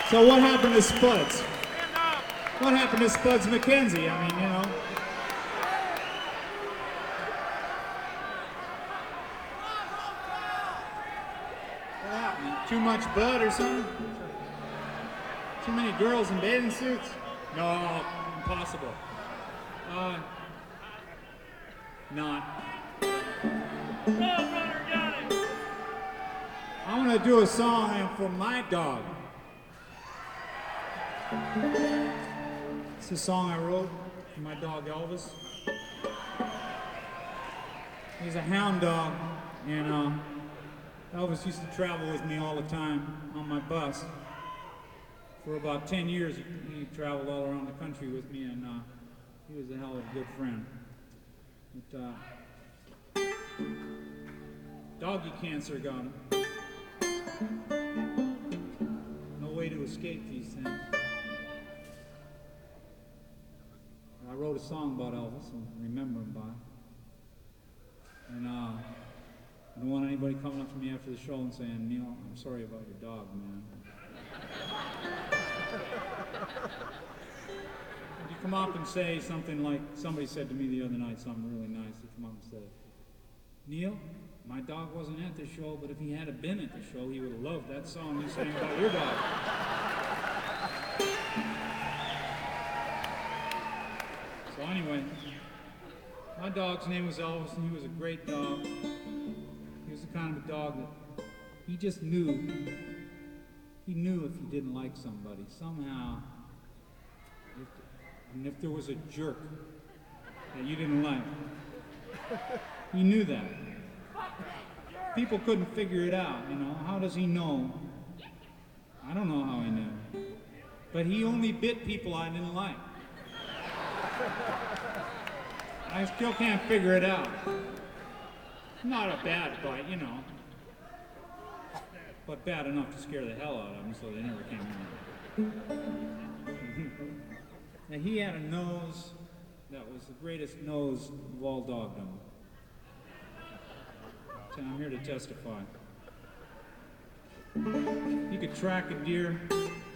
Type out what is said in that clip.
So what happened to Spuds? What happened to Spuds MacKenzie? I mean, you know. What happened? Too much bud or something? Too many girls in bathing suits? No, impossible. Not. I want to do a song for my dog. It's a song I wrote for my dog Elvis. He's a hound dog, and Elvis used to travel with me all the time on my bus. For about 10 years, he traveled all around the country with me, and he was a hell of a good friend. But, doggy cancer got him. No way to escape these things. I wrote a song about Elvis and remember him by. And I don't want anybody coming up to me after the show and saying, Neil, I'm sorry about your dog, man. You come up and say something like, somebody said to me the other night something really nice. He come up and said, Neil, my dog wasn't at the show, but if he had been at the show, he would have loved that song you sang about your dog. So anyway, my dog's name was Elvis, and he was a great dog. He was the kind of a dog that he just knew. He knew if he didn't like somebody, somehow, if there was a jerk that you didn't like, he knew that. People couldn't figure it out, you know. How does he know? I don't know how he knew. But he only bit people I didn't like. I still can't figure it out. Not a bad bite, you know. But bad enough to scare the hell out of them, so they never came in. Now, he had a nose that was the greatest nose of all dogdom. So I'm here to testify. He could track a deer